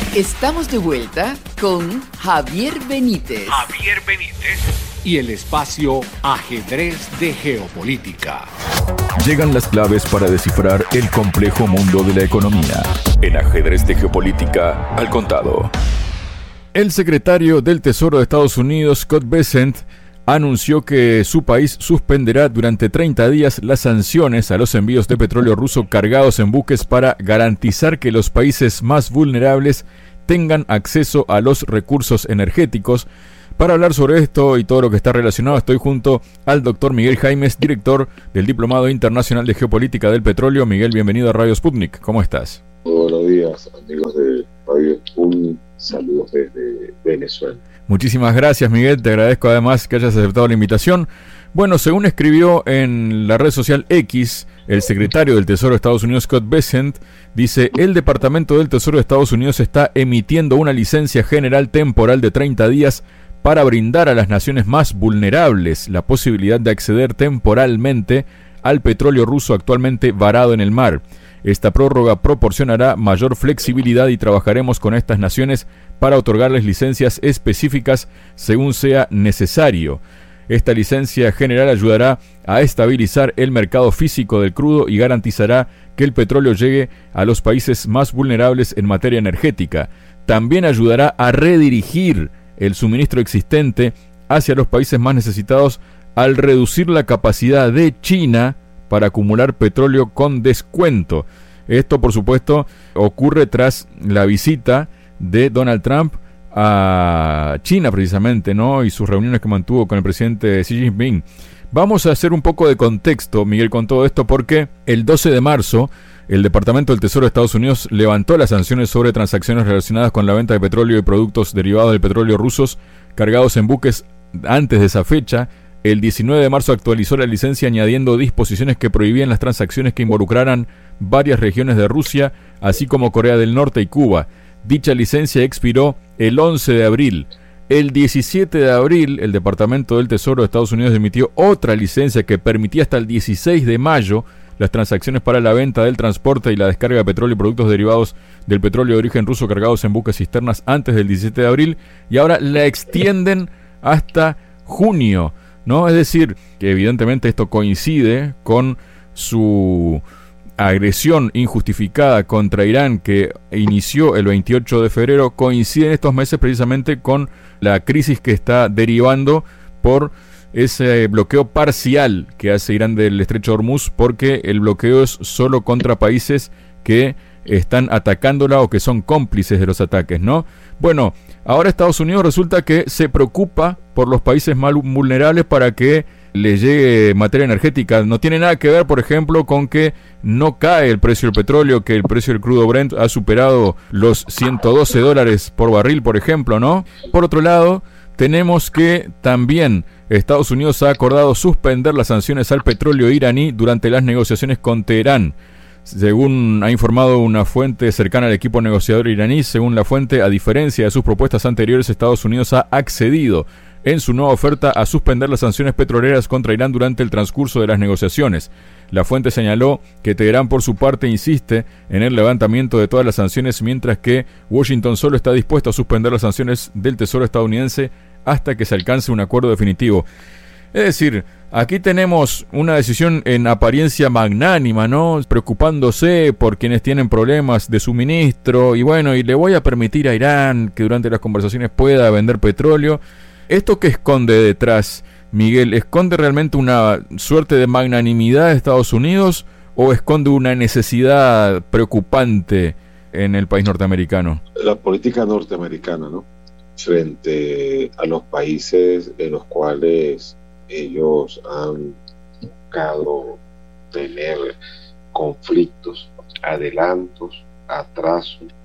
Estamos de vuelta con Javier Benítez. Y el espacio Ajedrez de Geopolítica. Llegan las claves para descifrar el complejo mundo de la economía. En Ajedrez de Geopolítica, al contado. El secretario del Tesoro de Estados Unidos, Scott Bessent, anunció que su país suspenderá durante 30 días las sanciones a los envíos de petróleo ruso cargados en buques para garantizar que los países más vulnerables tengan acceso a los recursos energéticos. Para hablar sobre esto y todo lo que está relacionado, estoy junto al doctor Miguel Jaimes, director del Diplomado Internacional de Geopolítica del Petróleo. Miguel, bienvenido a Radio Sputnik. ¿Cómo estás? Buenos días, amigos de Radio Sputnik. Saludos desde Venezuela. Muchísimas gracias, Miguel. Te agradezco además que hayas aceptado la invitación. Bueno, según escribió en la red social X, el secretario del Tesoro de Estados Unidos, Scott Bessent, dice: el Departamento del Tesoro de Estados Unidos está emitiendo una licencia general temporal de 30 días para brindar a las naciones más vulnerables la posibilidad de acceder temporalmente al petróleo ruso actualmente varado en el mar. Esta prórroga proporcionará mayor flexibilidad y trabajaremos con estas naciones para otorgarles licencias específicas según sea necesario. Esta licencia general ayudará a estabilizar el mercado físico del crudo y garantizará que el petróleo llegue a los países más vulnerables en materia energética. También ayudará a redirigir el suministro existente hacia los países más necesitados al reducir la capacidad de China para acumular petróleo con descuento. Esto, por supuesto, ocurre tras la visita de Donald Trump a China, precisamente, ¿no? Y sus reuniones que mantuvo con el presidente Xi Jinping. Vamos a hacer un poco de contexto, Miguel, con todo esto, porque el 12 de marzo el Departamento del Tesoro de Estados Unidos levantó las sanciones sobre transacciones relacionadas con la venta de petróleo y productos derivados del petróleo rusos cargados en buques. Antes de esa fecha, el 19 de marzo actualizó la licencia añadiendo disposiciones que prohibían las transacciones que involucraran varias regiones de Rusia, así como Corea del Norte y Cuba. Dicha licencia expiró el 11 de abril. El 17 de abril, el Departamento del Tesoro de Estados Unidos emitió otra licencia que permitía hasta el 16 de mayo las transacciones para la venta, del transporte y la descarga de petróleo y productos derivados del petróleo de origen ruso cargados en buques cisternas antes del 17 de abril, y ahora la extienden hasta junio, ¿no? Es decir, que evidentemente esto coincide con su agresión injustificada contra Irán que inició el 28 de febrero, coincide en estos meses precisamente con la crisis que está derivando por ese bloqueo parcial que hace Irán del Estrecho de Hormuz, porque el bloqueo es solo contra países que están atacándola o que son cómplices de los ataques, ¿no? Bueno, ahora Estados Unidos resulta que se preocupa por los países más vulnerables para que les llegue materia energética. No tiene nada que ver, por ejemplo, con que no cae el precio del petróleo, que el precio del crudo Brent ha superado los $112 por barril, por ejemplo, ¿no? Por otro lado, tenemos que también Estados Unidos ha acordado suspender las sanciones al petróleo iraní durante las negociaciones con Teherán. Según ha informado una fuente cercana al equipo negociador iraní, según la fuente, a diferencia de sus propuestas anteriores, Estados Unidos ha accedido en su nueva oferta a suspender las sanciones petroleras contra Irán durante el transcurso de las negociaciones. La fuente señaló que Teherán, por su parte, insiste en el levantamiento de todas las sanciones, mientras que Washington solo está dispuesto a suspender las sanciones del Tesoro estadounidense hasta que se alcance un acuerdo definitivo. Es decir, aquí tenemos una decisión en apariencia magnánima, ¿no? Preocupándose por quienes tienen problemas de suministro y bueno, y le voy a permitir a Irán que durante las conversaciones pueda vender petróleo. ¿Esto qué esconde detrás, Miguel? ¿Esconde realmente una suerte de magnanimidad de Estados Unidos o esconde una necesidad preocupante en el país norteamericano? La política norteamericana, ¿no?, frente a los países en los cuales ellos han buscado tener conflictos, adelantos, atrasos